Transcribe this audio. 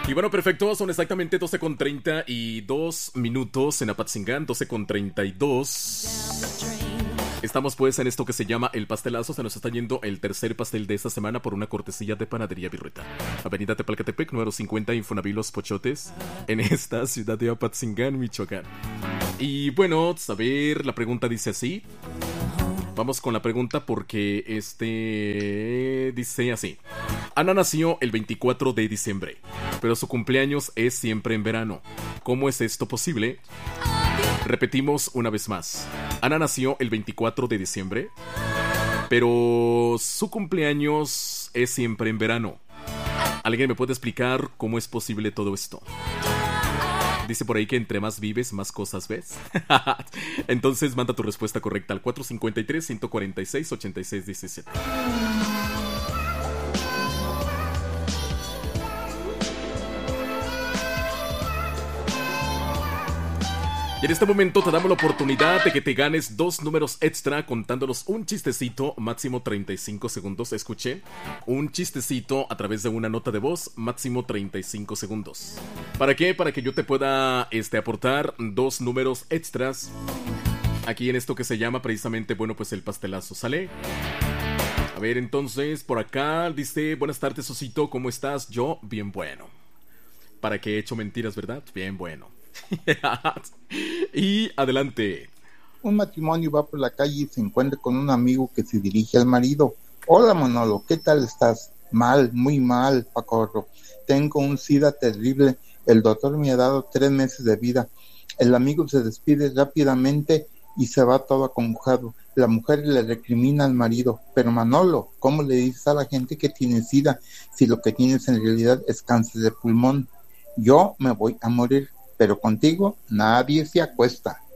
Y bueno, perfecto, son exactamente 12:32 en Apatzingán, 12:32. Estamos pues en esto que se llama el pastelazo. Se nos está yendo el tercer pastel de esta semana por una cortesía de Panadería Virrueta. Avenida Tepalcatepec, número 50, Infonavit Los Pochotes, en esta ciudad de Apatzingán, Michoacán. Y bueno, a ver, la pregunta dice así. Vamos con la pregunta porque dice así. Ana nació el 24 de diciembre, pero su cumpleaños es siempre en verano. ¿Cómo es esto posible? Repetimos una vez más. Ana nació el 24 de diciembre, pero su cumpleaños es siempre en verano. ¿Alguien me puede explicar cómo es posible todo esto? Dice por ahí que entre más vives, más cosas ves. Entonces manda tu respuesta correcta al 453-146-8617. Y en este momento te damos la oportunidad de que te ganes 2 números extra contándonos un chistecito, máximo 35 segundos. Escuché, un chistecito a través de una nota de voz, máximo 35 segundos. ¿Para qué? Para que yo te pueda aportar 2 números extras aquí en esto que se llama precisamente, bueno, pues el pastelazo, ¿sale? A ver, entonces, por acá dice, buenas tardes, Osito, ¿cómo estás? Yo, bien bueno. ¿Para qué he hecho mentiras, verdad? Bien bueno. Y adelante. Un matrimonio va por la calle y se encuentra con un amigo que se dirige al marido. Hola Manolo, ¿qué tal estás? Mal, muy mal, Pacorro. Tengo un SIDA terrible. El doctor me ha dado 3 meses de vida. El amigo se despide rápidamente y se va todo acongojado. La mujer le recrimina al marido. Pero Manolo, ¿cómo le dices a la gente que tiene SIDA si lo que tienes en realidad es cáncer de pulmón? Yo me voy a morir, pero contigo nadie se acuesta.